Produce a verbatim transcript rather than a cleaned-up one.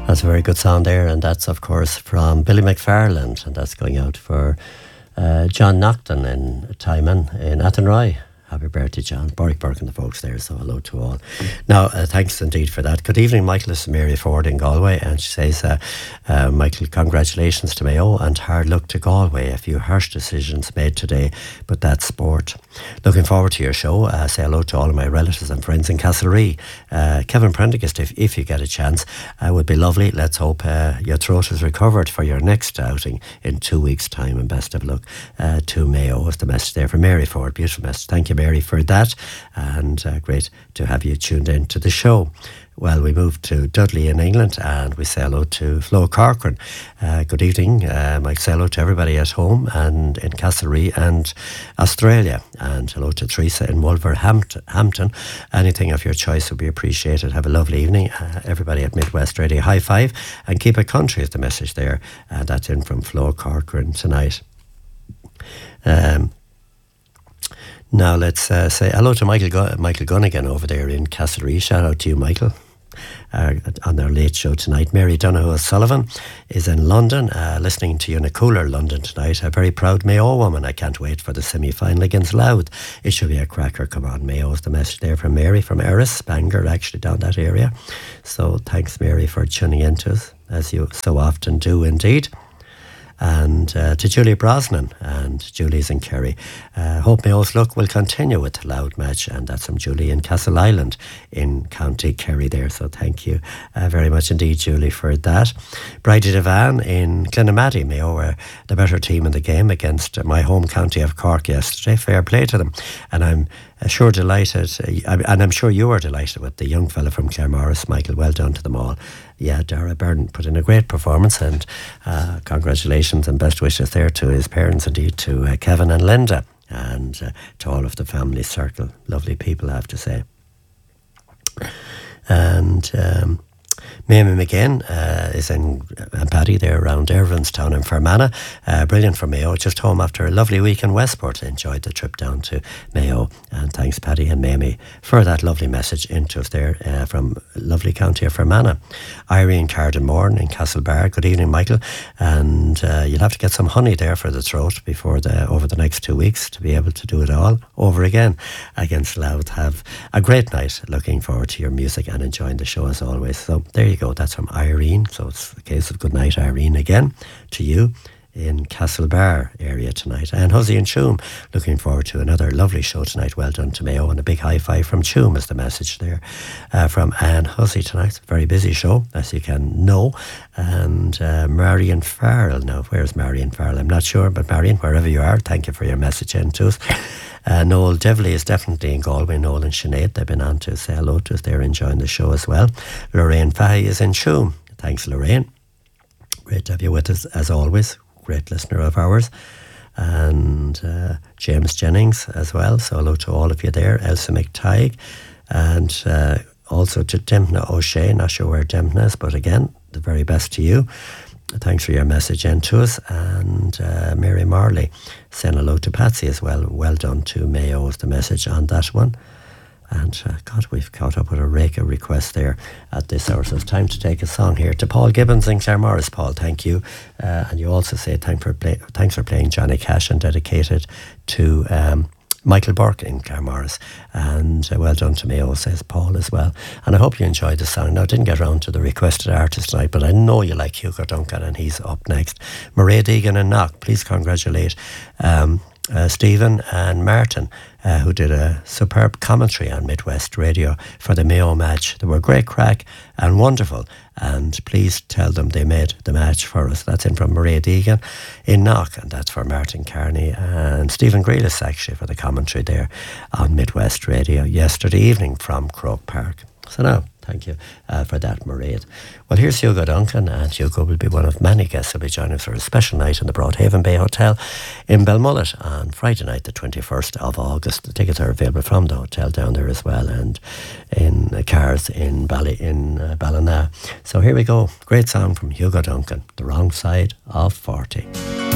That's a very good sound there, and that's of course from Billy McFarland, and that's going out for uh, John Nocton in Timon in Athenry. Happy birthday, John. Borrick Burke and the folks there, so hello to all. Now, uh, thanks indeed for that. Good evening, Michael. This is Mary Ford in Galway, and she says, uh, uh, Michael, congratulations to Mayo and hard luck to Galway. A few harsh decisions made today, but that's sport. Looking forward to your show. Uh, say hello to all of my relatives and friends in Castlereagh. Uh, Kevin Prendergast, if, if you get a chance, uh, would be lovely. Let's hope uh, your throat is recovered for your next outing in two weeks' time, and best of luck uh, to Mayo. Was the message there from Mary Ford. Beautiful message. Thank you, Mary, for that, and uh, great to have you tuned in to the show. Well, we move to Dudley in England, and we say hello to Flo Corcoran. Uh, good evening. Um, I say hello to everybody at home and in Castlereagh and Australia, and hello to Teresa in Wolverhampton. Anything of your choice would be appreciated. Have a lovely evening. Uh, everybody at Midwest Radio, high five, and keep it country is the message there. Uh, that's in from Flo Corcoran tonight. Um, Now let's uh, say hello to Michael Gu- Michael Gunnigan over there in Castlereagh. Shout out to you, Michael, uh, on their late show tonight. Mary Donoghue Sullivan is in London, uh, listening to you in a cooler London tonight. A very proud Mayo woman. I can't wait for the semi-final against Louth. It should be a cracker. Come on, Mayo is the message there from Mary from Erris, Bangor, actually down that area. So thanks, Mary, for tuning in to us, as you so often do indeed. And uh, to Julie Brosnan, and Julie's in Kerry. Uh, hope Mayo's luck will continue with the Louth match, and that's from Julie in Castle Island in County Kerry there. So thank you uh, very much indeed, Julie, for that. Bridie Devan in Glenamaddy. Mayo were the better team in the game against my home county of Cork yesterday. Fair play to them, and I'm uh, sure delighted, uh, and I'm sure you are delighted with the young fella from Claremorris, Michael. Well done to them all. Yeah, Dara Byrne put in a great performance, and uh, congratulations and best wishes there to his parents, indeed to uh, Kevin and Linda, and uh, to all of the family circle. Lovely people, I have to say. And um, Mamie McGinn uh, is in uh, Paddy there around Irvinstown in Fermanagh. Uh, brilliant for Mayo, just home after a lovely week in Westport. Enjoyed the trip down to Mayo, and thanks Paddy and Mamie for that lovely message into us there uh, from lovely county of Fermanagh. Irene Cardamorn in Castlebar. Good evening, Michael, and uh, you'll have to get some honey there for the throat before the over the next two weeks to be able to do it all over again against Louth. Have a great night. Looking forward to your music and enjoying the show as always. So there you go. That's from Irene. So it's a case of good night, Irene, again to you in Castlebar area tonight. And Huzzy and Choom, looking forward to another lovely show tonight. Well done to Mayo, and a big high five from Choom is the message there uh, from Anne Huzzy tonight. Very busy show, as you can know. And uh, Marion Farrell. Now, where's Marion Farrell? I'm not sure, but Marion, wherever you are, thank you for your message in to us. Uh, Noel Devley is definitely in Galway. Noel and Sinead, they've been on to say hello to us. They're enjoying the show as well. Lorraine Fahy is in Choom. Thanks, Lorraine. Great to have you with us, as always. Great listener of ours. And uh, James Jennings as well. So hello to all of you there. Elsa McTighe. And uh, also to Dempna O'Shea. Not sure where Dempna is, but again, the very best to you. Thanks for your message in to us. And uh, Mary Marley saying hello to Patsy as well. Well done to Mayo is the message on that one. And uh, God, we've caught up with a rake of requests there at this hour. So it's time to take a song here to Paul Gibbons in Claremorris. Paul, thank you. Uh, and you also say thank for play, thanks for playing Johnny Cash, and dedicated to um, Michael Burke in Claremorris. And uh, well done to Mayo, says Paul as well. And I hope you enjoyed the song. Now, I didn't get around to the requested artist tonight, but I know you like Hugo Duncan, and he's up next. Mairead Egan and Knock, please congratulate um, uh, Stephen and Martin, uh, who did a superb commentary on Midwest Radio for the Mayo match. They were great crack and wonderful, and please tell them they made the match for us. That's in from Mairead Egan in Knock, and that's for Martin Carney and Stephen Grealis, actually, for the commentary there on Midwest Radio yesterday evening from Croke Park. So now, thank you uh, for that, Mairead. Well, here's Hugo Duncan, and Hugo will be one of many guests who will be joining us for a special night in the Broadhaven Bay Hotel in Belmullet on Friday night, the twenty-first of August. The tickets are available from the hotel down there as well, and in uh, cars in, Bally, in uh, Ballina. So here we go. Great song from Hugo Duncan, The Wrong Side of forty.